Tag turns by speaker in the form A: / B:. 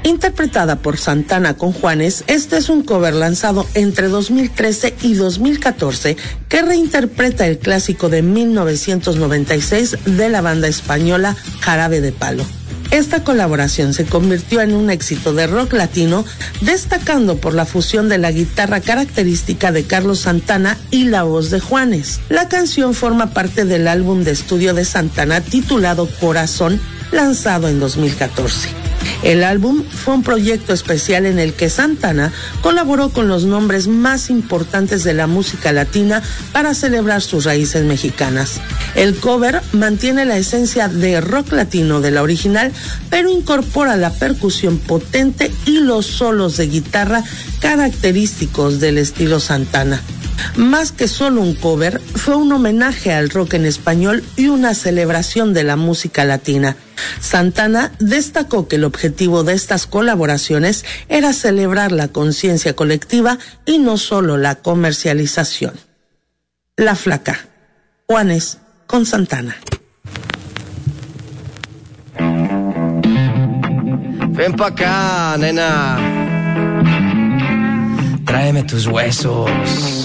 A: Interpretada por Santana con Juanes, este es un cover lanzado entre 2013 y 2014 que reinterpreta el clásico de 1996 de la banda española Jarabe de Palo. Esta colaboración se convirtió en un éxito de rock latino, destacando por la fusión de la guitarra característica de Carlos Santana y la voz de Juanes. La canción forma parte del álbum de estudio de Santana titulado Corazón, lanzado en 2014. El álbum fue un proyecto especial en el que Santana colaboró con los nombres más importantes de la música latina para celebrar sus raíces mexicanas. El cover mantiene la esencia de rock latino de la original, pero incorpora la percusión potente y los solos de guitarra característicos del estilo Santana. Más que solo un cover, fue un homenaje al rock en español y una celebración de la música latina. Santana destacó que el objetivo de estas colaboraciones era celebrar la conciencia colectiva y no solo la comercialización. La Flaca, Juanes con Santana.
B: Ven pa' acá, nena. Tráeme tus huesos.